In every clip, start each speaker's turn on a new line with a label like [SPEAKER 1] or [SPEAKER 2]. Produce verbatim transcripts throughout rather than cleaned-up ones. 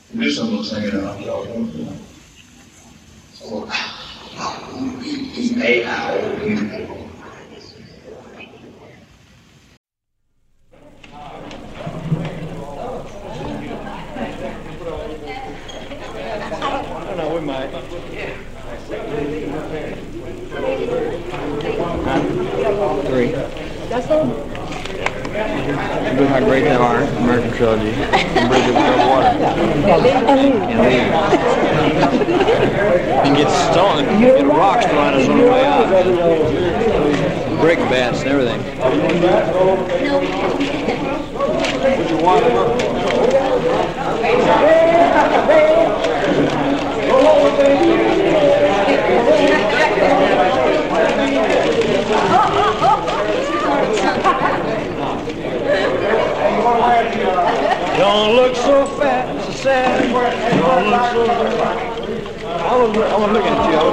[SPEAKER 1] Do some little singing out. So, A owl, beautiful.
[SPEAKER 2] I don't know, we might. Three.
[SPEAKER 3] That's all?
[SPEAKER 2] Look how great they are, American Trilogy. Bridge over water. And leave. And get stolen, get rocks thrown us on the way out. Brick bats and everything. Would you want to Don't look so fat, so sad. Don't look so fat. I was, I was looking at you.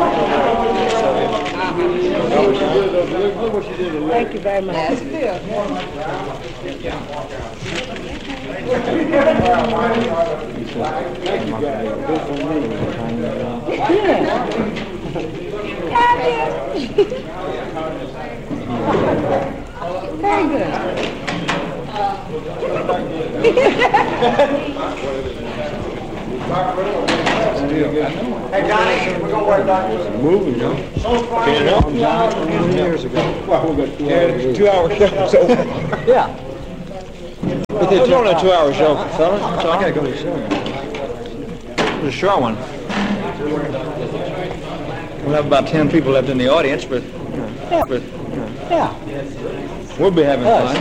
[SPEAKER 2] I was
[SPEAKER 3] Thank you very much.
[SPEAKER 4] That's good. Very good.
[SPEAKER 5] Hey, Johnny, we're going to work on
[SPEAKER 2] moving, you know. Can't help it. Years ago.
[SPEAKER 5] Well, we got two
[SPEAKER 2] Yeah, two hour show. So, yeah. But they're doing a two hour show, fellas. So I gotta go to the show. It's a short one. We'll have about ten people left in the audience, but,
[SPEAKER 3] Yeah.
[SPEAKER 2] but
[SPEAKER 3] Yeah.
[SPEAKER 2] we'll be having fun.